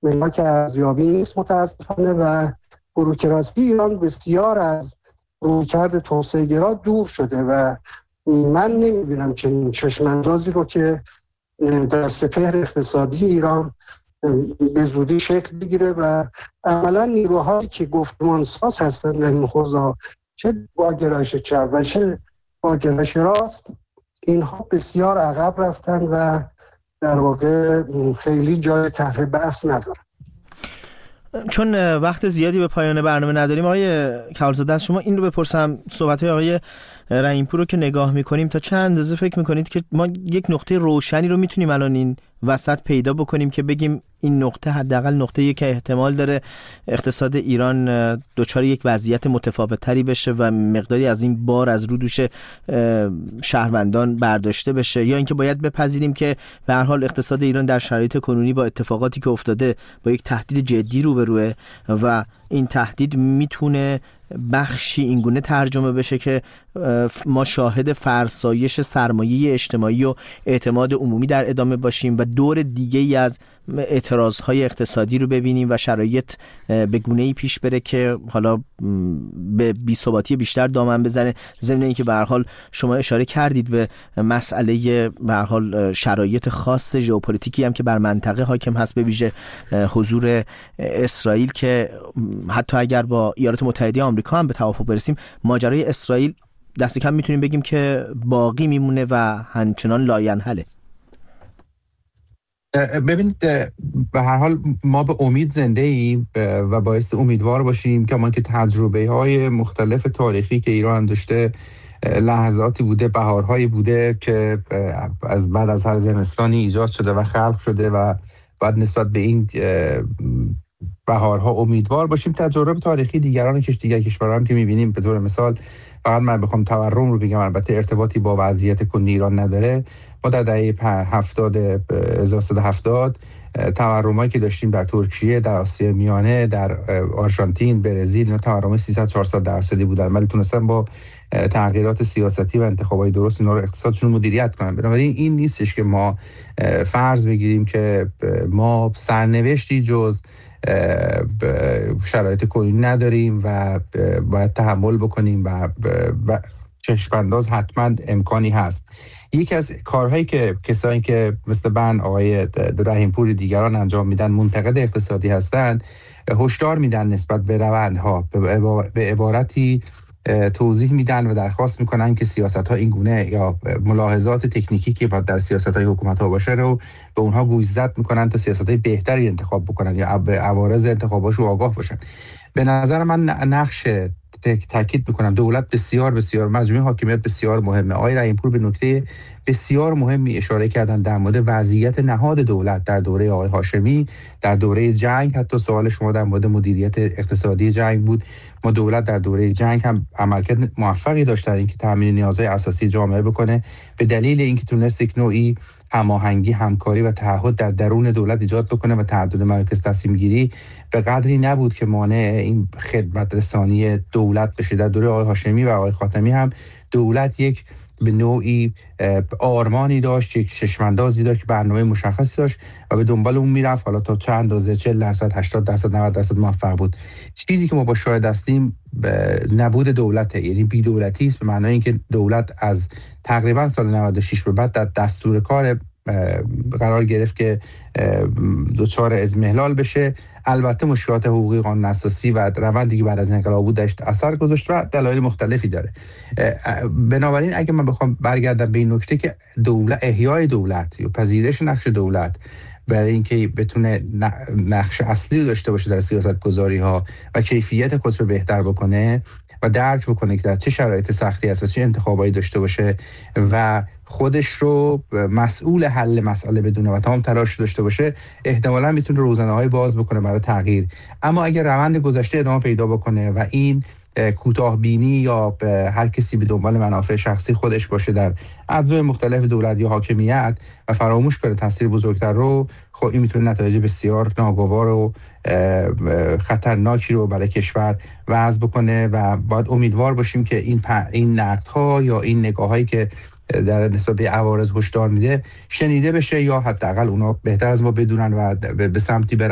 ملاک ارزیابی نیست متاسفانه و بوروکراسی ایران بسیار از رویکرد توسعه‌گرا دور شده و من نمی‌بینم چنین چشم‌اندازی رو که در سپهر اقتصادی ایران به زودی شکل بگیره و عملا نیروهایی که گفتمانساز هستن در این حوزه، چه با گرایش چپ و چه با گرایش راست، اینها بسیار عقب رفتن و در واقع خیلی جای طرح بحث ندارن. چون وقت زیادی به پایان برنامه نداریم آقای کمالزاده، از شما این رو بپرسم، صحبت‌های آقای رحیم‌پور رو که نگاه می‌کنیم تا چند اندازه فکر می‌کنید که ما یک نقطه روشنی رو می‌تونیم الان این وسط پیدا بکنیم که بگیم این نقطه حداقل نقطه‌ای که احتمال داره اقتصاد ایران دچار یک وضعیت متفاوت‌تری بشه و مقداری از این بار از رو دوش شهروندان برداشته بشه، یا اینکه باید بپذیریم که به هر حال اقتصاد ایران در شرایط کنونی با اتفاقاتی که افتاده با یک تهدید جدی روبروه و این تهدید میتونه بخشی اینگونه ترجمه بشه که ما شاهد فرسایش سرمایه اجتماعی و اعتماد عمومی در ادامه باشیم و دور دیگه‌ای از اعتراضهای اقتصادی رو ببینیم و شرایط به گونه‌ای پیش بره که حالا به بی‌ثباتی بیشتر دامن بزنه، ضمن اینکه به هر حال شما اشاره کردید به مسئله به هر حال شرایط خاص ژئوپلیتیکی هم که بر منطقه حاکم هست، به ویژه حضور اسرائیل که حتی اگر با ایالات متحده آمریکا هم به توافق برسیم، ماجرای اسرائیل دست کم میتونیم بگیم که باقی میمونه و همچنان لاینحله. ببینید به هر حال ما به امید زنده ایم و باعث امیدوار باشیم که ما که تجربه های مختلف تاریخی که ایران داشته، لحظاتی بوده، بهارهایی بوده که از بعد از هر زمستانی ایجاد شده و خلق شده و بعد نسبت به این بهارها امیدوار باشیم. تجربه تاریخی دیگر کشورها هم که می‌بینیم، به طور مثال فقط من بخوام تورم رو بگم، البته ارتباطی با وضعیت کنونی ایران نداره، ما در دهه 1370 تورمایی که داشتیم در ترکیه، در آسیا میانه، در آرژانتین، برزیل، اینا تورم 300-400% بودن، ولی تونستن با تغییرات سیاستی و انتخابات درست اینا رو اقتصادشون مدیریت کنن. بنابراین این نیستش که ما فرض بگیریم که ما سرنوشتی جز شرایط کنونی نداریم و باید تحمل بکنیم و چشم‌انداز حتما امکانی هست. یکی از کارهایی که کسایی که مثل من، آقای رحیم‌پور دیگران انجام میدن، منتقد اقتصادی هستند، هشدار میدن نسبت به روندها، به عبارتی توضیح میدن و درخواست میکنن که سیاست‌ها این گونه یا ملاحظات تکنیکی که باید در سیاست‌های حکومت‌ها باشه رو به اونها گوشزد میکنن تا سیاست‌های بهتری انتخاب بکنن یا به عوارض انتخاباشو آگاه باشن. به نظر من نقش تاکید میکنم دولت بسیار بسیار، مجموعه حاکمیت بسیار مهمه. آقای رحیم‌پور به نکته بسیار مهمی اشاره کردن در مورد وضعیت نهاد دولت در دوره آقای هاشمی، در دوره جنگ. حتی سوال شما در مورد مدیریت اقتصادی جنگ بود. ما دولت در دوره جنگ هم عملکرد موفقی داشت در اینکه تامین نیازهای اساسی جامعه بکنه، به دلیل اینکه تونست یک نوعی هماهنگی، همکاری و تعهد در درون دولت ایجاد بکنه و تعدد مراکز تصمیم گیری به قدری نبود که مانع این خدمت رسانی دولت بشه. در دوره آقای هاشمی و آقای خاتمی هم دولت یک به نوعی آرمانی داشت، یک چشم‌اندازی داشت، برنامه مشخصی داشت و به دنبال اون میرفت. حالا تا چند اندازه 40%، 80%، 90% موفق بود. چیزی که ما با شاهد هستیم نبود دولته، یعنی بی دولتی است، به معنای اینکه دولت از تقریبا سال 96 به بعد در دستور کار قرار گرفت که دچار اضمحلال بشه. البته مشکلات حقوقی، قانون اساسی و روندی که بعد از انقلاب بود داشت اثر گذاشت و دلایل مختلفی داره. بنابراین اگه من بخوام برگردم به این نکته که احیای دولت یا پذیرش نقش دولت برای اینکه بتونه نقش اصلی داشته باشه در سیاست گذاری ها و کیفیت خودش رو بهتر بکنه و درک بکنه که در چه شرایط سختی است و چه انتخابایی داشته باشه و خودش رو مسئول حل مسئله بدونه و تمام تلاش داشته باشه، احتمالاً میتونه روزنه‌های باز بکنه برای تغییر. اما اگر روند گذشته ادامه پیدا بکنه و این کوتاه بینی یا هر کسی به دنبال منافع شخصی خودش باشه در اجزای مختلف دولت یا حاکمیت و فراموش کنه تاثیر بزرگتر رو، خب این میتونه نتایج بسیار ناگوار و خطرناکی رو برای کشور وضع بکنه و باید امیدوار باشیم که این نقدها یا این نگاهایی که در نسبت به عوارض هشدار میده شنیده بشه یا حداقل اونا بهتر از ما بدونن و به سمتی برن